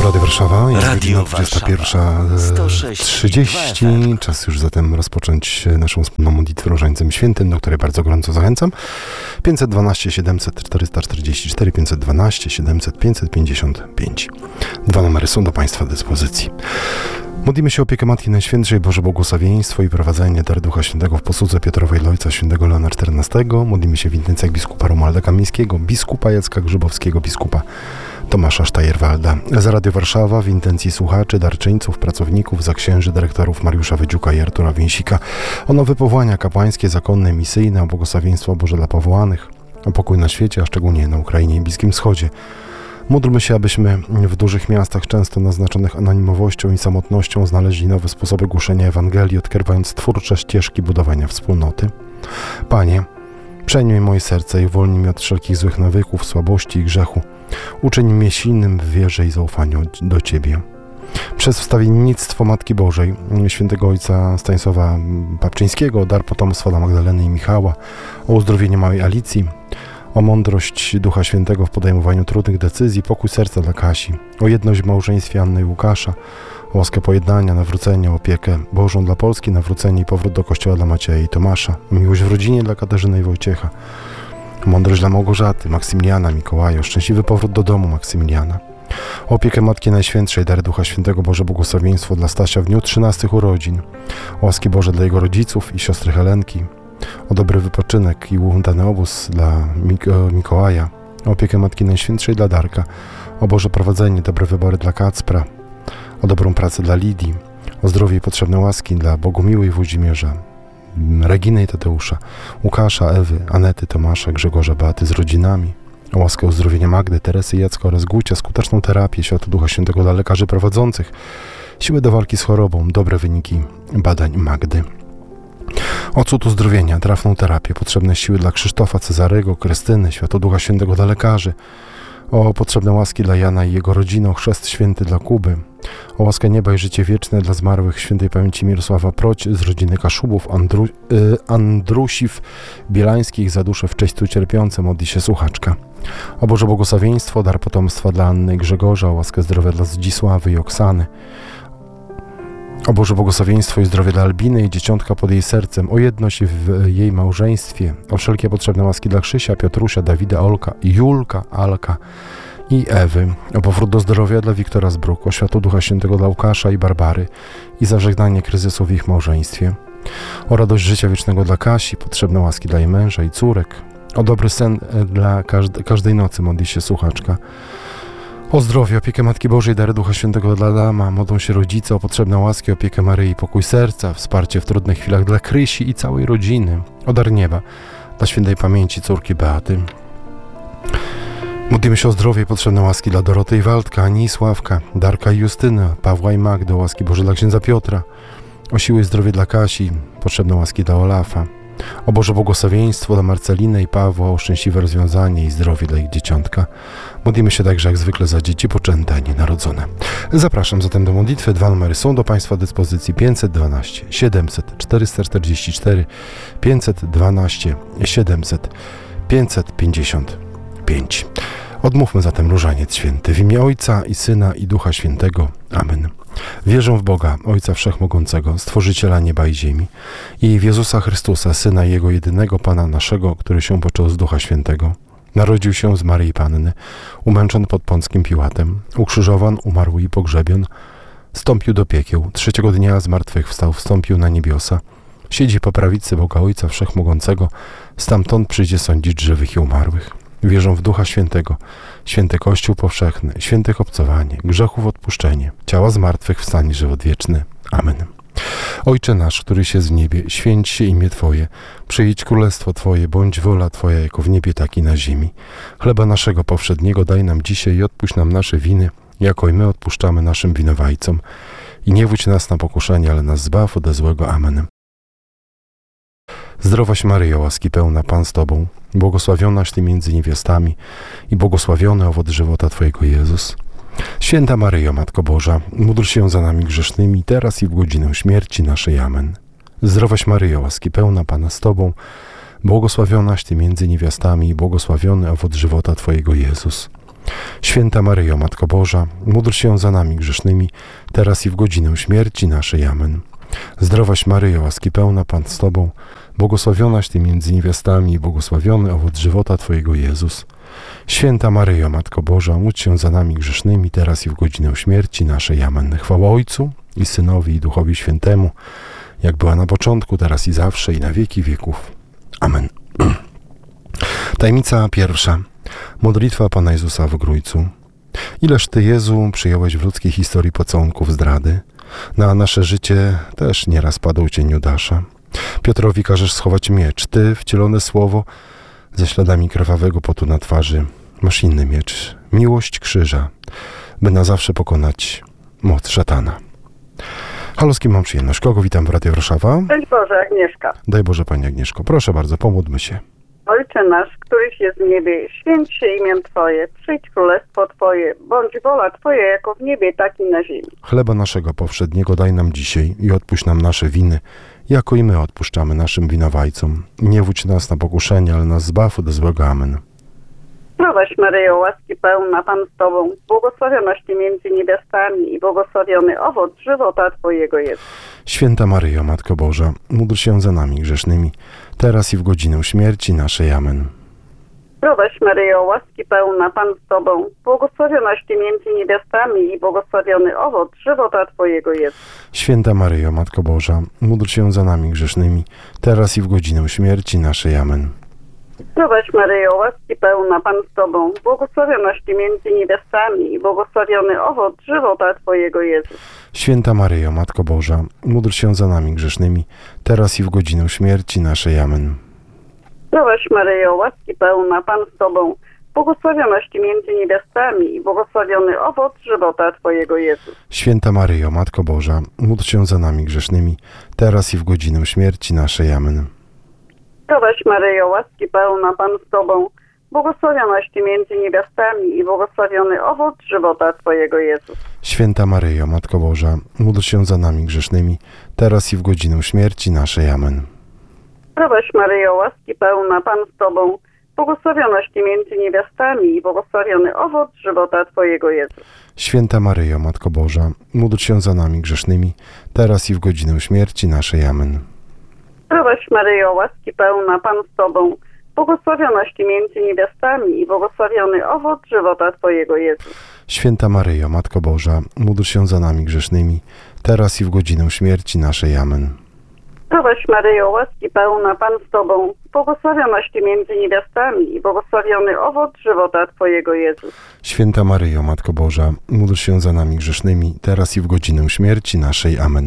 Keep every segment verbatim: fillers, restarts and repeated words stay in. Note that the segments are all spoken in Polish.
Radio Warszawa, jest Radio dwudziesta pierwsza trzydzieści. Czas już zatem rozpocząć naszą wspólną modlitwę różańcem świętym, do której bardzo gorąco zachęcam. pięćset dwanaście siedemset czterysta czterdzieści cztery, pięćset dwanaście siedemset pięćset pięćdziesiąt pięć. Dwa numery są do Państwa dyspozycji. Modlimy się o opiekę Matki Najświętszej, Boże błogosławieństwo i prowadzenie dar Ducha Świętego w posłudze Piotrowej dla Ojca Świętego Leona czternastego. Modlimy się w intencjach biskupa Romualda Kamińskiego, biskupa Jacka Grzybowskiego, biskupa Tomasza Sztajerwalda. Za Radio Warszawa w intencji słuchaczy, darczyńców, pracowników, za księży, dyrektorów Mariusza Wydziuka i Artura Więsika, o nowe powołania kapłańskie, zakonne, misyjne, o błogosławieństwo Boże dla powołanych, o pokój na świecie, a szczególnie na Ukrainie i Bliskim Wschodzie. Módlmy się, abyśmy w dużych miastach, często naznaczonych anonimowością i samotnością, znaleźli nowe sposoby głoszenia Ewangelii, odkrywając twórcze ścieżki budowania wspólnoty. Panie, przejmij moje serce i uwolnij mnie od wszelkich złych nawyków, słabości i grzechu. Uczyń mnie silnym w wierze i zaufaniu do Ciebie. Przez wstawiennictwo Matki Bożej, świętego ojca Stanisława Papczyńskiego, dar potomstwa dla Magdaleny i Michała, o uzdrowienie małej Alicji, o mądrość Ducha Świętego w podejmowaniu trudnych decyzji, pokój serca dla Kasi, o jedność w małżeństwie Anny i Łukasza, o łaskę pojednania, nawrócenie, opiekę Bożą dla Polski, nawrócenie i powrót do Kościoła dla Macieja i Tomasza, o miłość w rodzinie dla Katarzyny i Wojciecha, o mądrość dla Małgorzaty, Maksymiliana, Mikołaja, o szczęśliwy powrót do domu Maksymiliana, o opiekę Matki Najświętszej, dar Ducha Świętego, Boże błogosławieństwo dla Stasia w dniu trzynastych urodzin, o łaski Boże dla jego rodziców i siostry Helenki, o dobry wypoczynek i udany obóz dla Miko- Mikołaja, o opiekę Matki Najświętszej dla Darka, o Boże prowadzenie, dobre wybory dla Kacpra, o dobrą pracę dla Lidii, o zdrowie i potrzebne łaski dla Bogumiły i Włodzimierza, Reginy i Tadeusza, Łukasza, Ewy, Anety, Tomasza, Grzegorza, Beaty z rodzinami, o łaskę uzdrowienia Magdy, Teresy, Jacka oraz Gucia, skuteczną terapię, światło Ducha Świętego dla lekarzy prowadzących, siłę do walki z chorobą, dobre wyniki badań Magdy. O cud uzdrowienia, trafną terapię, potrzebne siły dla Krzysztofa, Cezarego, Krystyny, światło Ducha Świętego dla lekarzy, o potrzebne łaski dla Jana i jego rodziny, o chrzest święty dla Kuby, o łaskę nieba i życie wieczne dla zmarłych świętej pamięci Mirosława Proć z rodziny Kaszubów, Andru, y, Andrusiw Bielańskich, za duszę w cześć cierpiące, modli się słuchaczka. O Boże błogosławieństwo, dar potomstwa dla Anny i Grzegorza, o łaskę zdrowia dla Zdzisławy i Oksany, o Boże błogosławieństwo i zdrowie dla Albiny i dzieciątka pod jej sercem, o jedność w jej małżeństwie, o wszelkie potrzebne łaski dla Krzysia, Piotrusia, Dawida, Olka, Julka, Alka i Ewy, o powrót do zdrowia dla Wiktora z Bruk, o światło Ducha Świętego dla Łukasza i Barbary i zażegnanie kryzysu w ich małżeństwie, o radość życia wiecznego dla Kasi, potrzebne łaski dla jej męża i córek, o dobry sen dla każde, każdej nocy, modli się słuchaczka. O zdrowie, opiekę Matki Bożej, dary Ducha Świętego dla Adama, modlą się rodzice o potrzebne łaski, opiekę Maryi, pokój serca, wsparcie w trudnych chwilach dla Krysi i całej rodziny, o dar nieba dla świętej pamięci córki Beaty. Modlimy się o zdrowie i potrzebne łaski dla Doroty i Waldka, Ani i Sławka, Darka i Justyny, Pawła i Magdy, o łaski Boże dla księdza Piotra, o siły i zdrowie dla Kasi, potrzebne łaski dla Olafa, o Boże błogosławieństwo dla Marceliny i Pawła, o szczęśliwe rozwiązanie i zdrowie dla ich dzieciątka. Modlimy się także jak zwykle za dzieci poczęte, a nie narodzone. Zapraszam zatem do modlitwy. Dwa numery są do Państwa dyspozycji: pięćset dwanaście siedemset czterysta czterdzieści cztery, pięćset dwanaście siedemset pięćset pięćdziesiąt pięć. Odmówmy zatem różaniec święty w imię Ojca i Syna i Ducha Świętego. Amen. Wierzę w Boga, Ojca Wszechmogącego, Stworzyciela nieba i ziemi, i w Jezusa Chrystusa, Syna Jego jedynego, Pana naszego, który się począł z Ducha Świętego. Narodził się z Maryi Panny, umęczon pod Pąckim Piłatem, ukrzyżowan, umarł i pogrzebion, wstąpił do piekieł, trzeciego dnia z martwych wstał, wstąpił na niebiosa, siedzi po prawicy Boga Ojca Wszechmogącego, stamtąd przyjdzie sądzić żywych i umarłych. Wierzę w Ducha Świętego, święty Kościół powszechny, świętych obcowanie, grzechów odpuszczenie, ciała zmartwychwstanie, żywot wieczny. Amen. Ojcze nasz, któryś jest w niebie, święć się imię Twoje, przyjdź królestwo Twoje, bądź wola Twoja jako w niebie, tak i na ziemi. Chleba naszego powszedniego daj nam dzisiaj i odpuść nam nasze winy, jako i my odpuszczamy naszym winowajcom. I nie wódź nas na pokuszenie, ale nas zbaw ode złego. Amen. Zdrowaś Maryjo, łaski pełna, Pan z Tobą, błogosławionaś Ty między niewiastami i błogosławiony owoc żywota Twojego, Jezus. Święta Maryjo, Matko Boża, módl się za nami grzesznymi, teraz i w godzinę śmierci naszej. Amen. Zdrowaś Maryjo, łaski pełna, Pana z Tobą, błogosławionaś Ty między niewiastami i błogosławiony owoc żywota Twojego, Jezus. Święta Maryjo, Matko Boża, módl się za nami grzesznymi, teraz i w godzinę śmierci naszej. Amen. Zdrowaś Maryjo, łaski pełna, Pan z Tobą, błogosławionaś Ty między niewiastami i błogosławiony owoc żywota Twojego, Jezus. Święta Maryjo, Matko Boża, módl się za nami grzesznymi, teraz i w godzinę śmierci naszej. Amen. Chwała Ojcu i Synowi i Duchowi Świętemu, jak była na początku, teraz i zawsze, i na wieki wieków. Amen. Tajemnica pierwsza. Modlitwa Pana Jezusa w Grójcu. Ileż Ty, Jezu, przyjąłeś w ludzkiej historii pocałunków zdrady, na nasze życie też nieraz padł cień Judasza. Piotrowi każesz schować miecz, Ty, wcielone słowo, ze śladami krwawego potu na twarzy, masz inny miecz, miłość krzyża, by na zawsze pokonać moc szatana. Halo, z kim mam przyjemność? Kogo witam w Radiu Warszawa? Cześć Boże, Agnieszka. Daj Boże, Pani Agnieszko. Proszę bardzo, pomódlmy się. Ojcze nasz, któryś jest w niebie, święć się imię Twoje, przyjdź królestwo Twoje, bądź wola Twoja jako w niebie, tak i na ziemi. Chleba naszego powszedniego daj nam dzisiaj i odpuść nam nasze winy, jako i my odpuszczamy naszym winowajcom. Nie wódź nas na pokuszenie, ale nas zbaw od złego. Amen. Zdrowaś Maryjo, łaski pełna, Pan z Tobą, błogosławionaś Ty między niewiastami i błogosławiony owoc żywota Twojego jest. Święta Maryjo, Matko Boża, módl się za nami grzesznymi, teraz i w godzinę śmierci naszej. Amen. Zdrowaś Maryjo, łaski pełna, Pan z Tobą, błogosławionaś Ty między niewiastami i błogosławiony owoc żywota Twojego jest. Święta Maryjo, Matko Boża, módl się za nami grzesznymi, teraz i w godzinę śmierci naszej. Amen. Zdrowaś Maryjo, łaski pełna, Pan z Tobą, błogosławionaś Ty między niewiastami i błogosławiony owoc żywota Twojego Jezus. Święta Maryjo, Matko Boża, módl się za nami grzesznymi, teraz i w godzinę śmierci naszej. Amen. Zdrowaś Maryjo, łaski pełna, Pan z Tobą, błogosławionaś Ty między niewiastami i błogosławiony owoc żywota Twojego Jezus. Święta Maryjo, Matko Boża, módl się za nami grzesznymi, teraz i w godzinę śmierci naszej. Amen. Zdrowaś Maryjo, łaski pełna, Pan z Tobą, błogosławionaś Ty między niewiastami i błogosławiony owoc żywota Twojego Jezus. Święta Maryjo, Matko Boża, módl się za nami grzesznymi, teraz i w godzinę śmierci naszej. Amen. Zdrowaś Maryjo, łaski pełna, Pan z Tobą, błogosławionaś Ty między niewiastami i błogosławiony owoc żywota Twojego Jezus. Święta Maryjo, Matko Boża, módl się za nami grzesznymi, teraz i w godzinę śmierci naszej. Amen. Zdrowaś Maryjo, łaski pełna, Pan z Tobą, błogosławionaś Ty między niewiastami i błogosławiony owoc żywota Twojego Jezus. Święta Maryjo, Matko Boża, módl się za nami grzesznymi, teraz i w godzinę śmierci naszej. Amen. Zdrowaś Maryjo, łaski pełna, Pan z Tobą, błogosławionaś Ty między niewiastami i błogosławiony owoc żywota Twojego Jezus. Święta Maryjo, Matko Boża, módl się za nami grzesznymi, teraz i w godzinę śmierci naszej. Amen.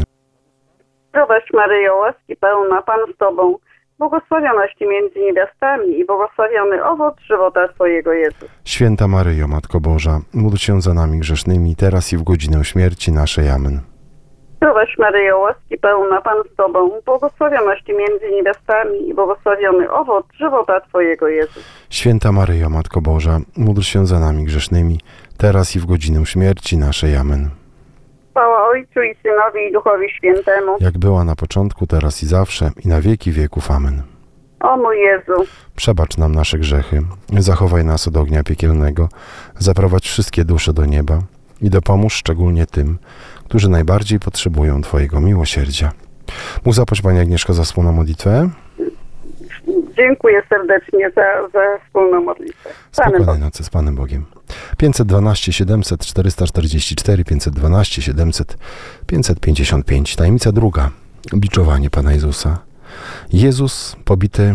Zdrowaś Maryjo, łaski pełna, Pan z Tobą, błogosławionaś Ty między niewiastami i błogosławiony owoc żywota Twojego Jezus. Święta Maryjo, Matko Boża, módl się za nami grzesznymi, teraz i w godzinę śmierci naszej. Amen. Zdrowaś Maryjo, łaski pełna, Pan z Tobą, błogosławionaś Ty między niewiastami i błogosławiony owoc żywota Twojego Jezus. Święta Maryjo, Matko Boża, módl się za nami grzesznymi, teraz i w godzinę śmierci naszej. Amen. Chwała Ojcu i Synowi i Duchowi Świętemu. Jak była na początku, teraz i zawsze, i na wieki wieków. Amen. O mój Jezu, Przebacz nam nasze grzechy, zachowaj nas od ognia piekielnego, zaprowadź wszystkie dusze do nieba i dopomóż szczególnie tym, którzy najbardziej potrzebują Twojego miłosierdzia. Mógł zapłać Pani Agnieszko za wspólną modlitwę? dziękuję serdecznie za, za wspólną modlitwę. Spokojnej nocy z Panem Bogiem. pięćset dwanaście siedemset czterysta czterdzieści cztery, pięćset dwanaście siedemset pięćset pięćdziesiąt pięć. Tajemnica druga. Biczowanie Pana Jezusa. Jezus pobity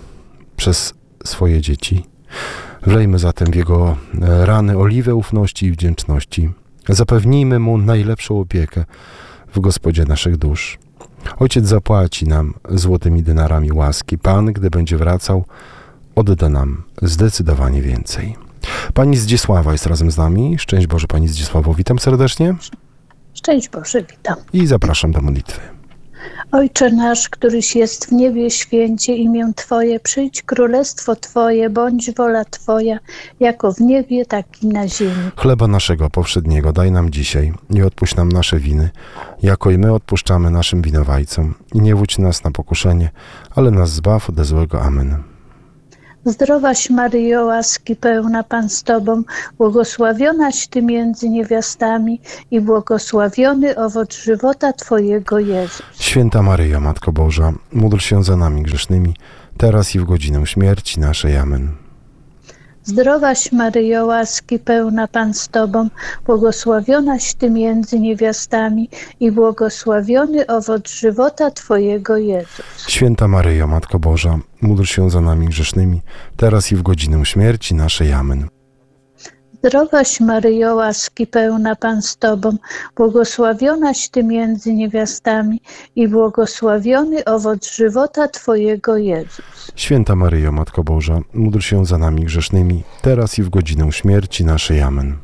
przez swoje dzieci. Wlejmy zatem w Jego rany oliwę ufności i wdzięczności. Zapewnijmy Mu najlepszą opiekę w Gospodzie naszych dusz. Ojciec zapłaci nam złotymi denarami łaski. Pan, gdy będzie wracał, odda nam zdecydowanie więcej. Pani Zdzisława jest razem z nami. Szczęść Boże, Pani Zdzisławo. Witam serdecznie. Szczęść Boże, witam. I zapraszam do modlitwy. Ojcze nasz, któryś jest w niebie, święcie imię Twoje, przyjdź królestwo Twoje, bądź wola Twoja, jako w niebie, tak i na ziemi. Chleba naszego powszedniego daj nam dzisiaj i odpuść nam nasze winy, jako i my odpuszczamy naszym winowajcom. I nie wódź nas na pokuszenie, ale nas zbaw ode złego. Amen. Zdrowaś Maryjo, łaski pełna, Pan z Tobą, błogosławionaś Ty między niewiastami i błogosławiony owoc żywota Twojego, Jezus. Święta Maryjo, Matko Boża, módl się za nami grzesznymi, teraz i w godzinę śmierci naszej. Amen. Zdrowaś Maryjo, łaski pełna, Pan z Tobą, błogosławionaś Ty między niewiastami i błogosławiony owoc żywota Twojego, Jezus. Święta Maryjo, Matko Boża, módl się za nami grzesznymi, teraz i w godzinę śmierci naszej. Amen. Zdrowaś Maryjo, łaski pełna, Pan z Tobą, błogosławionaś Ty między niewiastami i błogosławiony owoc żywota Twojego, Jezus. Święta Maryjo, Matko Boża, módl się za nami grzesznymi, teraz i w godzinę śmierci naszej. Amen.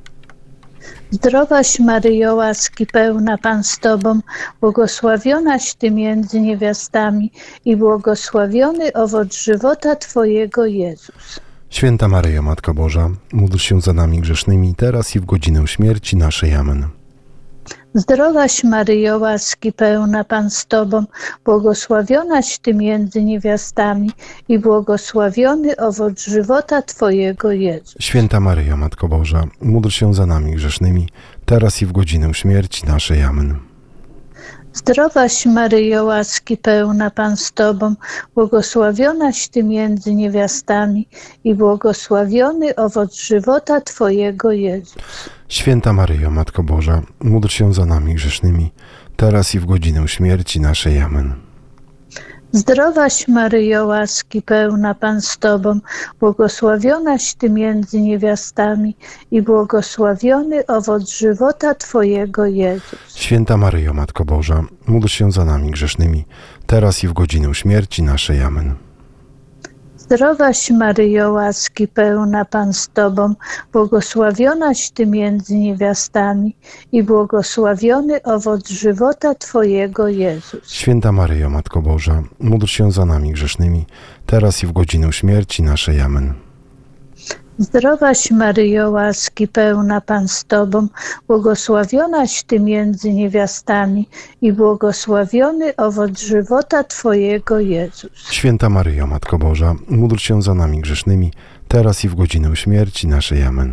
Zdrowaś Maryjo, łaski pełna, Pan z Tobą, błogosławionaś Ty między niewiastami i błogosławiony owoc żywota Twojego, Jezus. Święta Maryjo, Matko Boża, módl się za nami grzesznymi, teraz i w godzinę śmierci naszej. Amen. Zdrowaś Maryjo, łaski pełna, Pan z Tobą, błogosławionaś Ty między niewiastami i błogosławiony owoc żywota Twojego, Jezus. Święta Maryjo, Matko Boża, módl się za nami grzesznymi, teraz i w godzinę śmierci naszej. Amen. Zdrowaś Maryjo, łaski pełna, Pan z Tobą, błogosławionaś Ty między niewiastami i błogosławiony owoc żywota Twojego, Jezus. Święta Maryjo, Matko Boża, módl się za nami grzesznymi, teraz i w godzinę śmierci naszej. Amen. Zdrowaś Maryjo, łaski pełna, Pan z Tobą, błogosławionaś Ty między niewiastami i błogosławiony owoc żywota Twojego, Jezus. Święta Maryjo, Matko Boża, módl się za nami grzesznymi, teraz i w godzinę śmierci naszej. Amen. Zdrowaś Maryjo, łaski pełna, Pan z Tobą, błogosławionaś Ty między niewiastami i błogosławiony owoc żywota Twojego, Jezus. Święta Maryjo, Matko Boża, módl się za nami grzesznymi, teraz i w godzinę śmierci naszej. Amen. Zdrowaś Maryjo, łaski pełna, Pan z Tobą, błogosławionaś Ty między niewiastami i błogosławiony owoc żywota Twojego, Jezus. Święta Maryjo, Matko Boża, módl się za nami grzesznymi, teraz i w godzinę śmierci naszej. Amen.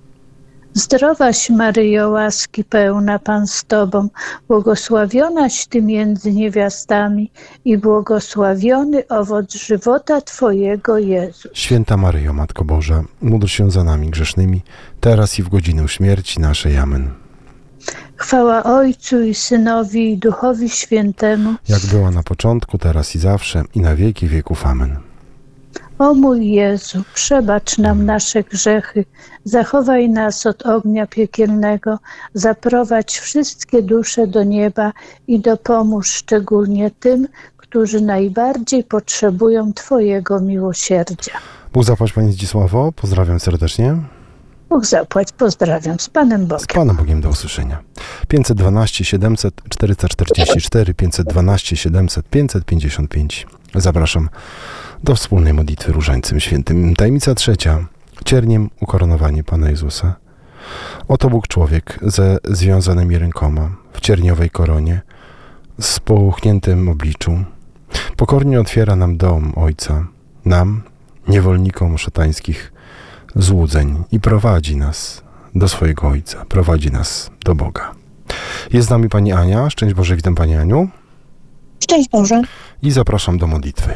Zdrowaś Maryjo, łaski pełna, Pan z Tobą, błogosławionaś Ty między niewiastami i błogosławiony owoc żywota Twojego, Jezus. Święta Maryjo, Matko Boża, módl się za nami grzesznymi, teraz i w godzinę śmierci naszej. Amen. Chwała Ojcu i Synowi i Duchowi Świętemu, Jak była na początku, teraz i zawsze, i na wieki wieków. Amen. O mój Jezu, przebacz nam nasze grzechy, zachowaj nas od ognia piekielnego, zaprowadź wszystkie dusze do nieba i dopomóż szczególnie tym, którzy najbardziej potrzebują Twojego miłosierdzia. Bóg zapłać, Pani Zdzisławo, pozdrawiam serdecznie. Bóg zapłać, pozdrawiam, z Panem Bogiem. Z Panem Bogiem, do usłyszenia. pięćset dwanaście siedemset czterysta czterdzieści cztery, pięćset dwanaście siedemset pięćset pięćdziesiąt pięć. Zapraszam do wspólnej modlitwy Różańcem Świętym. Tajemnica trzecia. Cierniem ukoronowanie Pana Jezusa. Oto Bóg człowiek ze związanymi rękoma, w cierniowej koronie, z połuchniętym obliczu. Pokornie otwiera nam dom Ojca, nam, niewolnikom szatańskich złudzeń, i prowadzi nas do swojego Ojca, prowadzi nas do Boga. Jest z nami Pani Ania. Szczęść Boże, witam Pani Aniu. Szczęść Boże. I zapraszam do modlitwy.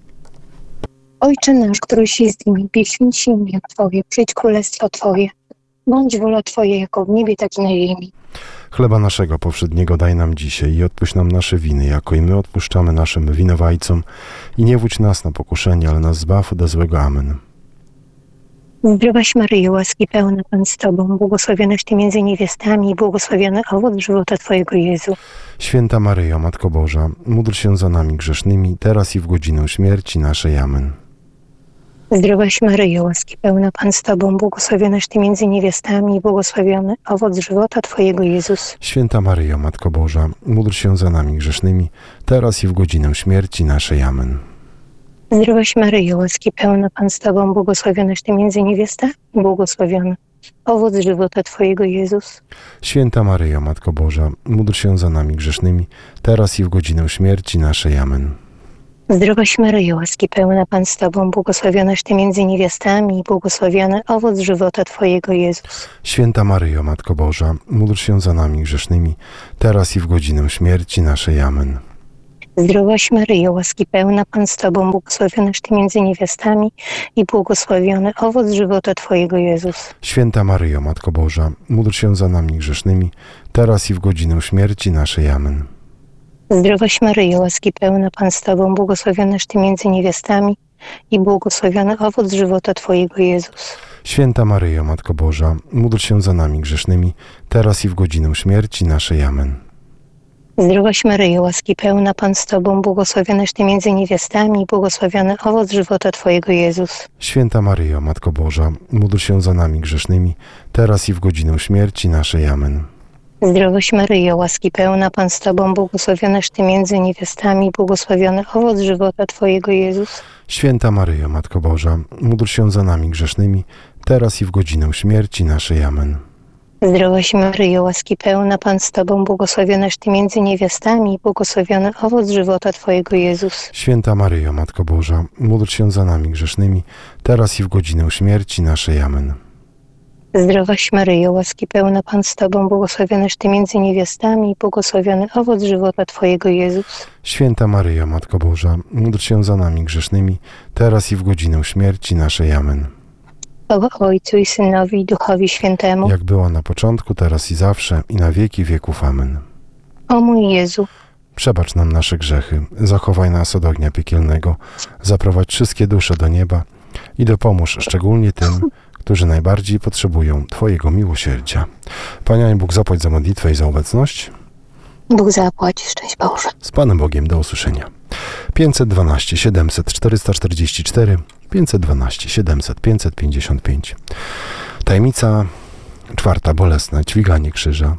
Ojcze nasz, któryś jest w niebie, święć się imię Twoje, przyjdź królestwo Twoje. Bądź wola Twoja, jako w niebie, tak i na ziemi. Chleba naszego powszedniego daj nam dzisiaj i odpuść nam nasze winy, jako i my odpuszczamy naszym winowajcom. I nie wódź nas na pokuszenie, ale nas zbaw ode złego. Amen. Zdrowaś Maryjo, łaski pełna, Pan z Tobą, błogosławionaś Ty między niewiastami i błogosławiony owoc żywota Twojego, Jezu. Święta Maryjo, Matko Boża, módl się za nami grzesznymi, teraz i w godzinę śmierci naszej. Amen. Zdrowaś Maryjo, łaski pełna, Pan z Tobą, błogosławionaś Ty między niewiastami i błogosławiony owoc żywota Twojego, Jezus. Święta Maryjo, Matko Boża, módl się za nami grzesznymi, teraz i w godzinę śmierci naszej. Amen. Zdrowaś Maryjo, łaski pełna, Pan z Tobą, błogosławionaś Ty między niewiastami i błogosławiony owoc żywota Twojego, Jezus. Święta Maryjo, Matko Boża, módl się za nami grzesznymi, teraz i w godzinę śmierci naszej. Amen. Zdrowaś Maryjo, łaski pełna Pan z Tobą, błogosławionaś Ty między niewiastami i błogosławiony owoc żywota Twojego, Jezus. Święta Maryjo, Matko Boża, módl się za nami grzesznymi, teraz i w godzinę śmierci naszej. Amen. Zdrowaś Maryjo, łaski pełna Pan z Tobą, błogosławionaś Ty między niewiastami i błogosławiony owoc żywota Twojego, Jezus. Święta Maryjo, Matko Boża, módl się za nami grzesznymi, teraz i w godzinę śmierci naszej. Amen. Zdrowaś Maryjo, łaski pełna Pan z Tobą, błogosławionaś Ty między niewiastami i błogosławiony owoc żywota Twojego, Jezus. Święta Maryjo, Matko Boża, módl się za nami grzesznymi, teraz i w godzinę śmierci naszej. Amen. Zdrowaś Maryjo, łaski pełna Pan z Tobą, błogosławionaś Ty między niewiastami i błogosławiony owoc żywota Twojego, Jezus. Święta Maryjo, Matko Boża, módl się za nami grzesznymi, teraz i w godzinę śmierci naszej. Amen. Zdrowaś Maryjo, łaski pełna Pan z Tobą, błogosławionaś Ty między niewiastami i błogosławiony owoc żywota Twojego, Jezus. Święta Maryjo, Matko Boża, módl się za nami grzesznymi, teraz i w godzinę śmierci naszej. Amen. Zdrowaś Maryjo, łaski pełna Pan z Tobą, błogosławionaś Ty między niewiastami i błogosławiony owoc żywota Twojego, Jezus. Święta Maryjo, Matko Boża, módl się za nami grzesznymi, teraz i w godzinę śmierci naszej. Amen. Zdrowaś Maryjo, łaski pełna Pan z Tobą, błogosławionaś Ty między niewiastami i błogosławiony owoc żywota Twojego, Jezus. Święta Maryjo, Matko Boża, módl się za nami grzesznymi, teraz i w godzinę śmierci naszej. Amen. Chwała Ojcu i Synowi i Duchowi Świętemu. Jak była na początku, teraz i zawsze, i na wieki wieków. Amen. O mój Jezu, Przebacz nam nasze grzechy, zachowaj nas od ognia piekielnego, zaprowadź wszystkie dusze do nieba i dopomóż szczególnie tym, którzy najbardziej potrzebują Twojego miłosierdzia. Panie Bóg, zapłać za modlitwę i za obecność. Bóg zapłaci, szczęść Boże. Z Panem Bogiem, do usłyszenia. pięćset dwanaście siedemset czterysta czterdzieści cztery, pięćset dwanaście siedemset pięćset pięćdziesiąt pięć. Tajemnica czwarta, bolesna, dźwiganie krzyża.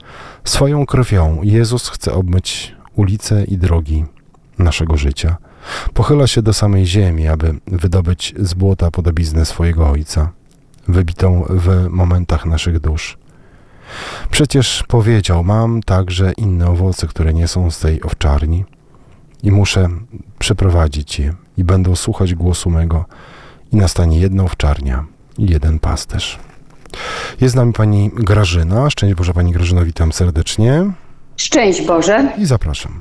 Swoją krwią Jezus chce obmyć ulice i drogi naszego życia. Pochyla się do samej ziemi, aby wydobyć z błota podobiznę swojego Ojca, wybitą w momentach naszych dusz. Przecież powiedział, mam także inne owoce, które nie są z tej owczarni i muszę przeprowadzić je i będą słuchać głosu mego i nastanie jedna owczarnia i jeden pasterz. Jest z nami pani Grażyna. Szczęść Boże, pani Grażyno, witam serdecznie Szczęść Boże. i zapraszam.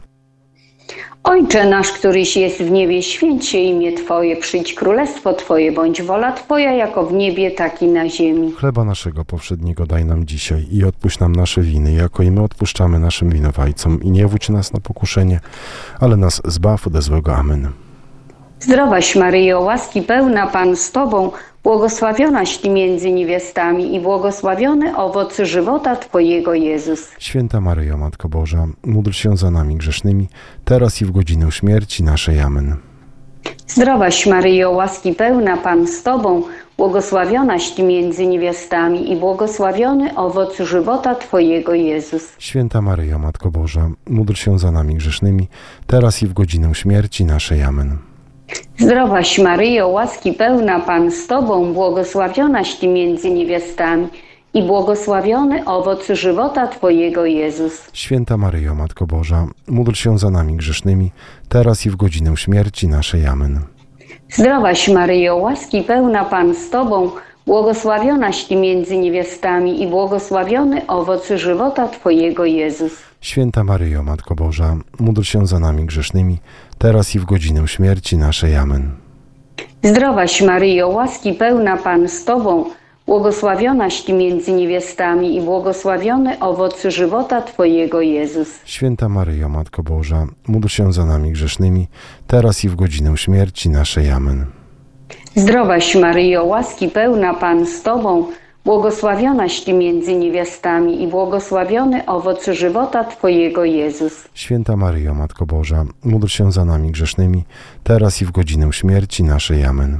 Ojcze nasz, któryś jest w niebie, święć się imię Twoje, przyjdź królestwo Twoje, bądź wola Twoja, jako w niebie, tak i na ziemi. Chleba naszego powszedniego daj nam dzisiaj i odpuść nam nasze winy, jako i my odpuszczamy naszym winowajcom. I nie wódź nas na pokuszenie, ale nas zbaw ode złego. Amen. Zdrowaś Maryjo, łaski pełna Pan z Tobą, błogosławionaś Ty między niewiastami i błogosławiony owoc żywota Twojego, Jezus. Święta Maryjo, Matko Boża, módl się za nami grzesznymi, teraz i w godzinę śmierci naszej. Amen. Zdrowaś Maryjo, łaski pełna Pan z Tobą, błogosławionaś Ty między niewiastami i błogosławiony owoc żywota Twojego, Jezus. Święta Maryjo, Matko Boża, módl się za nami grzesznymi, teraz i w godzinę śmierci naszej. Amen. Zdrowaś Maryjo, łaski pełna Pan z Tobą, błogosławionaś Ty między niewiastami i błogosławiony owoc żywota Twojego, Jezus. Święta Maryjo, Matko Boża, módl się za nami grzesznymi, teraz i w godzinę śmierci naszej. Amen. Zdrowaś Maryjo, łaski pełna Pan z Tobą, błogosławionaś Ty między niewiastami i błogosławiony owoc żywota Twojego, Jezus. Święta Maryjo, Matko Boża, módl się za nami grzesznymi, teraz i w godzinę śmierci naszej. Amen. Zdrowaś Maryjo, łaski pełna Pan z Tobą, błogosławionaś Ty między niewiastami i błogosławiony owoc żywota Twojego, Jezus. Święta Maryjo, Matko Boża, módl się za nami grzesznymi, teraz i w godzinę śmierci naszej. Amen. Zdrowaś Maryjo, łaski pełna Pan z Tobą, błogosławionaś Ty między niewiastami i błogosławiony owoc żywota Twojego, Jezus. Święta Maryjo, Matko Boża, módl się za nami grzesznymi, teraz i w godzinę śmierci naszej. Amen.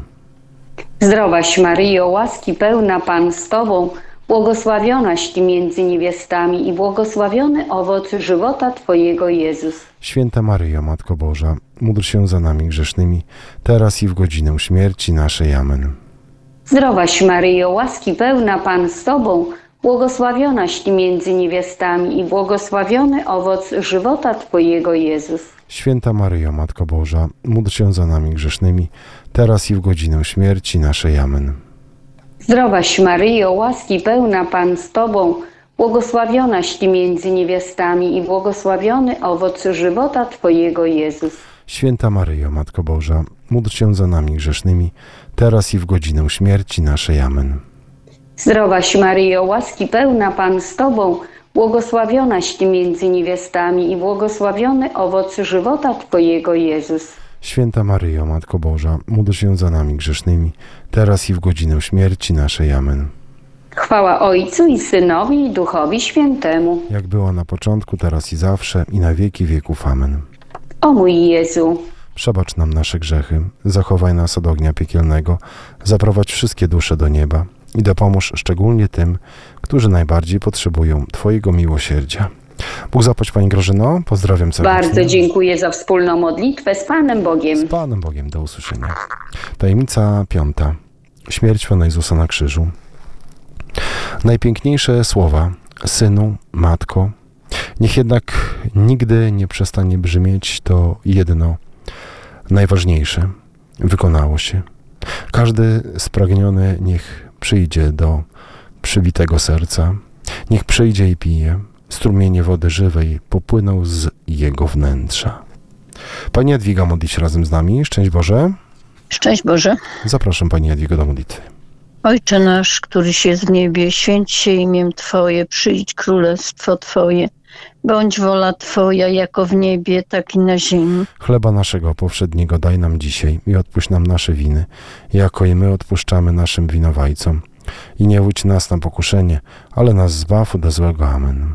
Zdrowaś Maryjo, łaski pełna Pan z Tobą, błogosławionaś Ty między niewiastami i błogosławiony owoc żywota Twojego, Jezus. Święta Maryjo, Matko Boża, módl się za nami grzesznymi, teraz i w godzinę śmierci naszej. Amen. Zdrowaś Maryjo, łaski pełna Pan z Tobą, błogosławionaś Ty między niewiastami i błogosławiony owoc żywota Twojego, Jezus. Święta Maryjo, Matko Boża, módl się za nami grzesznymi, teraz i w godzinę śmierci naszej. Amen. Zdrowaś Maryjo, łaski pełna Pan z Tobą, błogosławionaś Ty między niewiastami i błogosławiony owoc żywota Twojego, Jezus. Święta Maryjo, Matko Boża, módl się za nami grzesznymi, teraz i w godzinę śmierci naszej. Amen. Zdrowaś Maryjo, łaski pełna Pan z Tobą, błogosławionaś Ty między niewiastami i błogosławiony owoc żywota Twojego, Jezus. Święta Maryjo, Matko Boża, módl się za nami grzesznymi, teraz i w godzinę śmierci naszej. Amen. Chwała Ojcu i Synowi i Duchowi Świętemu. Jak była na początku, teraz i zawsze, i na wieki wieków. Amen. O mój Jezu, Przebacz nam nasze grzechy, zachowaj nas od ognia piekielnego, zaprowadź wszystkie dusze do nieba i dopomóż szczególnie tym, którzy najbardziej potrzebują Twojego miłosierdzia. Bóg zapłać, Pani Grażyno, pozdrawiam serdecznie. bardzo dziękuję za wspólną modlitwę z Panem Bogiem. Z Panem Bogiem, do usłyszenia. Tajemnica piąta. Śmierć Pana Jezusa na krzyżu. Najpiękniejsze słowa, Synu, Matko, niech jednak nigdy nie przestanie brzmieć to jedno, najważniejsze. Wykonało się. Każdy spragniony niech przyjdzie do przybitego serca, niech przyjdzie i pije. Strumienie wody żywej popłyną z jego wnętrza. Pani Jadwiga, modli się razem z nami. Szczęść Boże. Szczęść Boże. Zapraszam Pani Jadwigo do modlitwy. Ojcze nasz, któryś jest w niebie, święć się imię Twoje, przyjdź królestwo Twoje. Bądź wola Twoja, jako w niebie, tak i na ziemi. Chleba naszego powszedniego daj nam dzisiaj i odpuść nam nasze winy, jako i my odpuszczamy naszym winowajcom. I nie łudź nas na pokuszenie, ale nas zbaw od złego. Amen.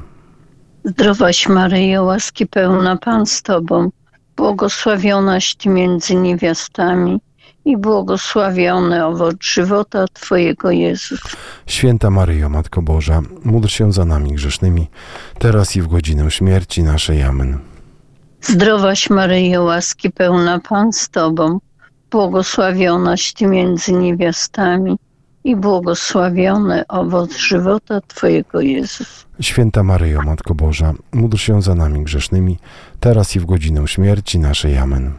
Zdrowaś Maryjo, łaski pełna Pan z Tobą, błogosławionaś Ty między niewiastami i błogosławiony owoc żywota Twojego, Jezus. Święta Maryjo, Matko Boża, módl się za nami grzesznymi, teraz i w godzinę śmierci naszej. Amen. Zdrowaś Maryjo, łaski pełna Pan z Tobą, błogosławionaś Ty między niewiastami i błogosławiony owoc żywota Twojego, Jezus. Święta Maryjo, Matko Boża, módl się za nami grzesznymi, teraz i w godzinę śmierci naszej. Amen.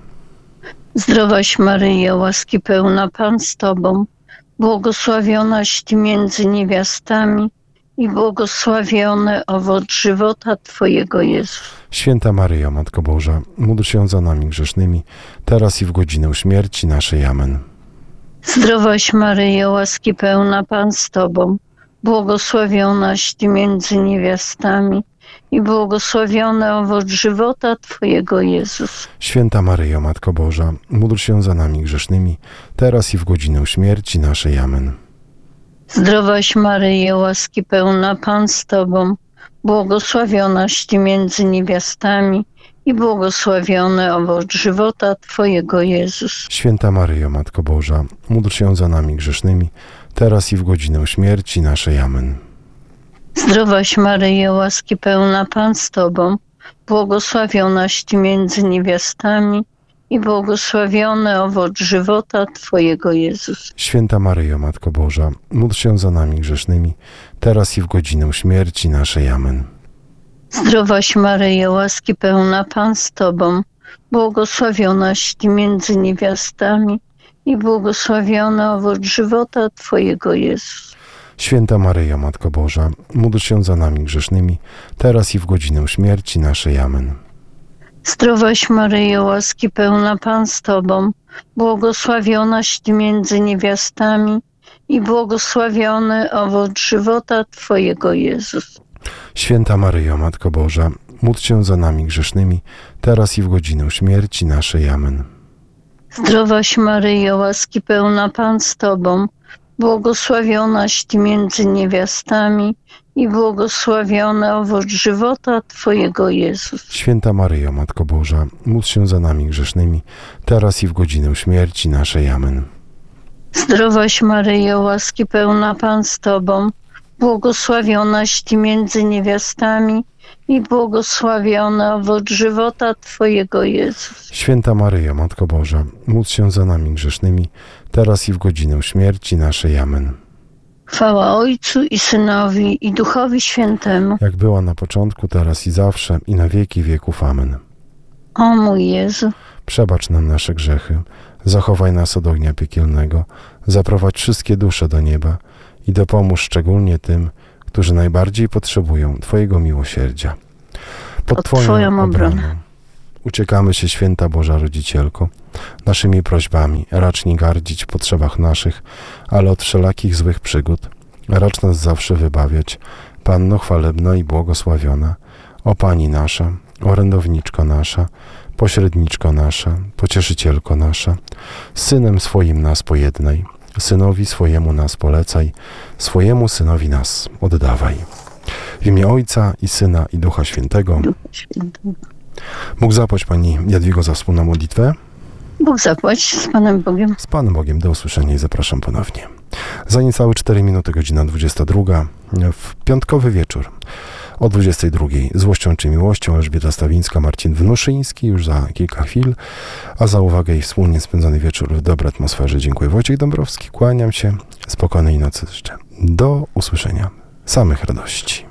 Zdrowaś Maryjo, łaski pełna Pan z Tobą, błogosławionaś Ty między niewiastami i błogosławiony owoc żywota Twojego, Jezus. Święta Maryjo, Matko Boża, módl się za nami grzesznymi, teraz i w godzinę śmierci naszej. Amen. Zdrowaś Maryjo, łaski pełna Pan z Tobą, błogosławionaś Ty między niewiastami i błogosławiony owoc żywota Twojego, Jezus. Święta Maryjo, Matko Boża, módl się za nami grzesznymi, teraz i w godzinę śmierci naszej. Amen. Zdrowaś Maryjo, łaski pełna Pan z Tobą, błogosławionaś Ty między niewiastami i błogosławiony owoc żywota Twojego, Jezus. Święta Maryjo, Matko Boża, módl się za nami grzesznymi, teraz i w godzinę śmierci naszej. Amen. Zdrowaś Maryjo, łaski pełna Pan z Tobą, błogosławionaś Ty między niewiastami i błogosławiony owoc żywota Twojego, Jezus. Święta Maryjo, Matko Boża, módl się za nami grzesznymi, teraz i w godzinę śmierci naszej. Amen. Zdrowaś Maryjo, łaski pełna Pan z Tobą, błogosławionaś Ty między niewiastami i błogosławiony owoc żywota Twojego, Jezus. Święta Maryjo, Matko Boża, módl się za nami grzesznymi, teraz i w godzinę śmierci naszej. Amen. Zdrowaś Maryjo, łaski pełna Pan z Tobą, błogosławionaś Ty między niewiastami i błogosławiony owoc żywota Twojego, Jezus. Święta Maryjo, Matko Boża, módl się za nami grzesznymi, teraz i w godzinę śmierci naszej. Amen. Zdrowaś Maryjo, łaski pełna Pan z Tobą, błogosławionaś Ty między niewiastami i błogosławiony owoc żywota Twojego, Jezus. Święta Maryjo, Matko Boża, módl się za nami grzesznymi, teraz i w godzinę śmierci naszej. Amen. Zdrowaś Maryjo, łaski pełna Pan z Tobą, błogosławionaś Ty między niewiastami i błogosławiony owoc żywota Twojego, Jezus. Święta Maryjo, Matko Boża, módl się za nami grzesznymi, teraz i w godzinę śmierci naszej. Amen. Chwała Ojcu i Synowi i Duchowi Świętemu. Jak była na początku, teraz i zawsze, i na wieki wieków. Amen. O mój Jezu, Przebacz nam nasze grzechy, zachowaj nas od ognia piekielnego, zaprowadź wszystkie dusze do nieba i dopomóż szczególnie tym, którzy najbardziej potrzebują Twojego miłosierdzia. Pod Pod Twoją, Twoją obronę. obroną uciekamy się, święta Boża Rodzicielko, naszymi prośbami racz nie gardzić w potrzebach naszych, ale od wszelakich złych przygód racz nas zawsze wybawiać. Panno chwalebna i błogosławiona, o Pani nasza, orędowniczko nasza, pośredniczko nasza, pocieszycielko nasza, z Synem swoim nas pojednaj, Synowi swojemu nas polecaj, swojemu Synowi nas oddawaj. W imię Ojca i Syna i Ducha Świętego. Duchu Świętego. Mógł zapłać Pani Jadwigo za wspólną modlitwę. Bóg zapłać z Panem Bogiem. Z Panem Bogiem do usłyszenia i zapraszam ponownie. Za niecałe cztery minuty, godzina dwudziesta druga, w piątkowy wieczór o dwudziestej drugiej. Złością czy miłością Elżbieta Stawińska, Marcin Wnuszyński już za kilka chwil, a za uwagę i wspólnie spędzony wieczór w dobrej atmosferze dziękuję. Wojciech Dąbrowski, kłaniam się, spokojnej nocy życzę. Do usłyszenia. Samych radości.